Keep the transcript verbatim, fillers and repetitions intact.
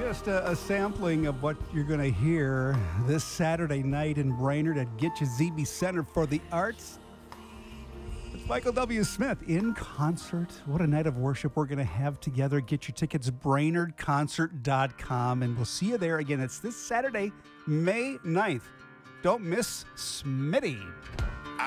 just a, a sampling of what you're going to hear this Saturday night in Brainerd at Get You Z B Center for the Arts. It's Michael W. Smith in concert. What a night of worship we're going to have together. Get your tickets, brainerd concert dot com, and we'll see you there again. It's this Saturday, May ninth. Don't miss Smitty.